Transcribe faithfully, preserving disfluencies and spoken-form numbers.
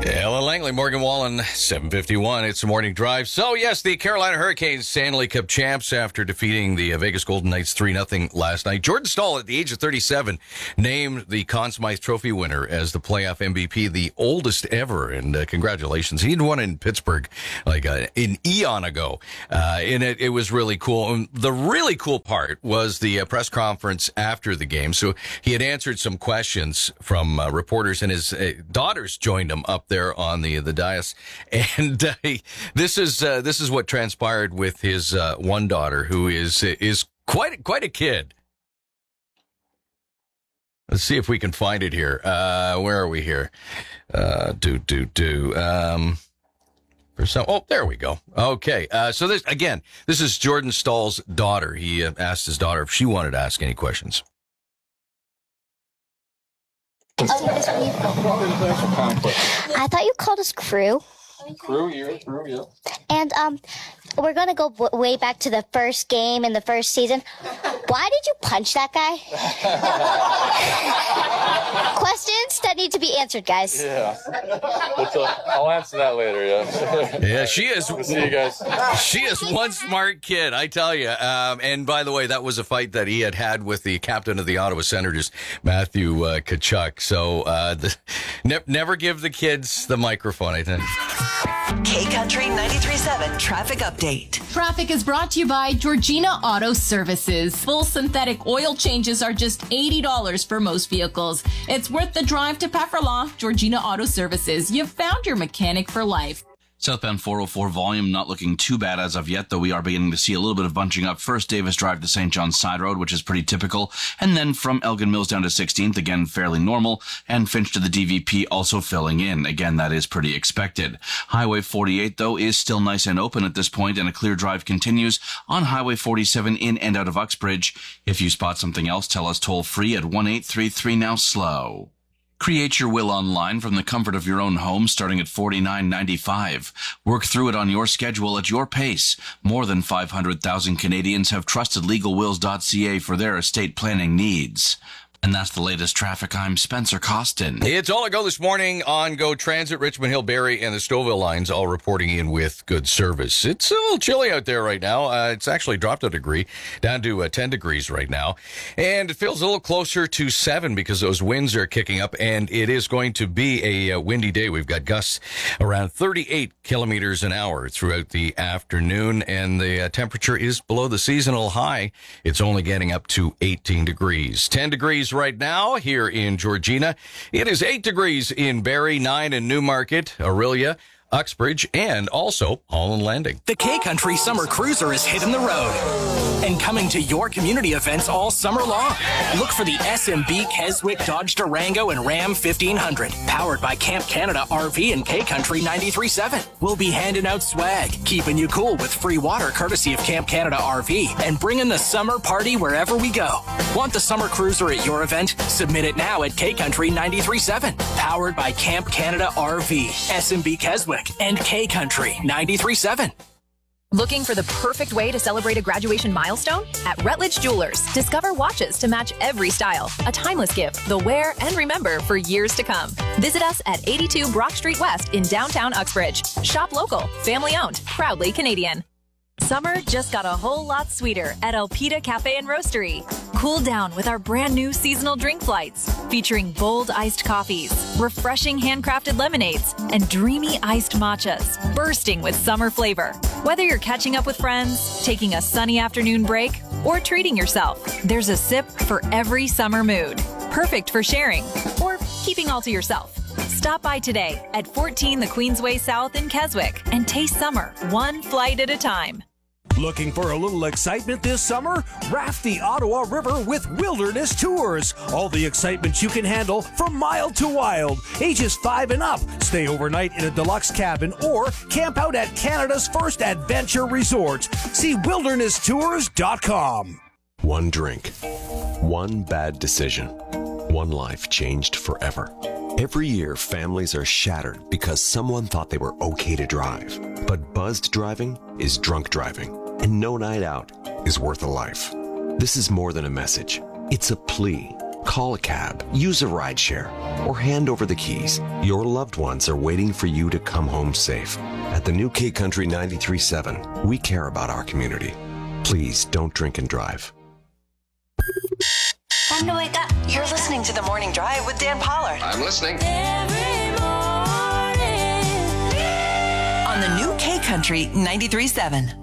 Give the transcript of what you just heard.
Ellen Langley, Morgan Wallen, seven fifty-one. It's a morning drive. So, yes, the Carolina Hurricanes Stanley Cup champs after defeating the Vegas Golden Knights three nothing last night. Jordan Staal, at the age of thirty-seven, named the Conn Smythe Trophy winner as the playoff M V P, the oldest ever. And uh, congratulations. He'd won in Pittsburgh like uh, an eon ago. Uh, and it, it was really cool. And the really cool part was the uh, press conference after the game. So he had answered some questions from uh, reporters, and his uh, daughters joined him up there on the the dais, and uh, he, this is uh, this is what transpired with his uh, one daughter, who is is quite quite a kid. Let's see if we can find it here. Uh, where are we here? Uh, do do do. Um, for some, oh, there we go. Okay. Uh, so this again, this is Jordan Staal's daughter. He uh, asked his daughter if she wanted to ask any questions. I thought you called us crew. Crew, you're crew, yeah. And um, we're gonna go w- way back to the first game in the first season. Why did you punch that guy? Questions that need to be answered, guys. Yeah. Uh, I'll answer that later. Yeah. Yeah, she is. See you guys. She is one smart kid, I tell you. Um, and by the way, that was a fight that he had had with the captain of the Ottawa Senators, Matthew uh, Tkachuk. So uh, the, ne- never give the kids the microphone, I think. K-Country ninety-three point seven Traffic Update. Traffic is brought to you by Georgina Auto Services. Full synthetic oil changes are just eighty dollars for most vehicles. It's worth the drive to Pefferlaw. Georgina Auto Services. You've found your mechanic for life. Southbound four oh four volume not looking too bad as of yet, though we are beginning to see a little bit of bunching up. First, Davis Drive to Saint John's Side Road, which is pretty typical. And then from Elgin Mills down to sixteenth, again, fairly normal. And Finch to the D V P also filling in. Again, that is pretty expected. Highway forty-eight, though, is still nice and open at this point, and a clear drive continues on Highway forty-seven in and out of Uxbridge. If you spot something else, tell us toll free at one eight three three now slow. Create your will online from the comfort of your own home starting at forty-nine ninety-five. Work through it on your schedule at your pace. More than five hundred thousand Canadians have trusted legal wills dot c a for their estate planning needs. And that's the latest traffic. I'm Spencer Costin. It's all a go this morning on Go Transit. Richmond Hill, Barrie, and the Stouffville lines all reporting in with good service. It's a little chilly out there right now. Uh, it's actually dropped a degree, down to uh, ten degrees right now. And it feels a little closer to seven because those winds are kicking up, and it is going to be a uh, windy day. We've got gusts around thirty-eight kilometers an hour throughout the afternoon, and the uh, temperature is below the seasonal high. It's only getting up to eighteen degrees. ten degrees right now here in Georgina. It is eight degrees in Barrie, nine in Newmarket, Orillia, Uxbridge, and also Holland Landing. The K-Country Summer Cruiser is hitting the road and coming to your community events all summer long. Look for the S M B Keswick Dodge Durango and Ram fifteen hundred, powered by Camp Canada R V and K-Country ninety-three point seven. We'll be handing out swag, keeping you cool with free water courtesy of Camp Canada R V, and bringing the summer party wherever we go. Want the Summer Cruiser at your event? Submit it now at K-Country ninety-three point seven, powered by Camp Canada R V, S M B Keswick, and K-Country ninety-three point seven. Looking for the perfect way to celebrate a graduation milestone? At Rutledge Jewelers, discover watches to match every style. A timeless gift they'll wear and remember for years to come. Visit us at eighty-two Brock Street West in downtown Uxbridge. Shop local, family owned, proudly Canadian. Summer just got a whole lot sweeter at Elpida Cafe and Roastery. Cool down with our brand new seasonal drink flights featuring bold iced coffees, refreshing handcrafted lemonades, and dreamy iced matchas bursting with summer flavor. Whether you're catching up with friends, taking a sunny afternoon break, or treating yourself, there's a sip for every summer mood. Perfect for sharing or keeping all to yourself. Stop by today at fourteen the Queensway South in Keswick and taste summer one flight at a time. Looking for a little excitement this summer? Raft the Ottawa River with Wilderness Tours. All the excitement you can handle from mild to wild. Ages five and up. Stay overnight in a deluxe cabin or camp out at Canada's first adventure resort. See wilderness tours dot com. One drink. One bad decision. One life changed forever. Every year, families are shattered because someone thought they were okay to drive. But buzzed driving is drunk driving, and no night out is worth a life. This is more than a message. It's a plea. Call a cab, use a rideshare, or hand over the keys. Your loved ones are waiting for you to come home safe. At the new K Country ninety-three point seven, we care about our community. Please don't drink and drive. Time to wake up. You're listening to The Morning Drive with Dan Pollard. I'm listening. On the new K Country ninety-three point seven.